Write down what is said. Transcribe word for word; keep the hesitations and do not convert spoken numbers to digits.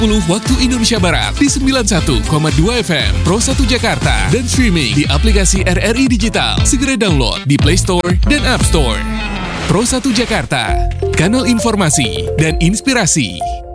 sepuluh waktu Indonesia Barat di sembilan puluh satu koma dua F M Pro satu Jakarta dan streaming di aplikasi R R I Digital. Segera download di Play Store dan App Store. Pro satu Jakarta, kanal informasi dan inspirasi.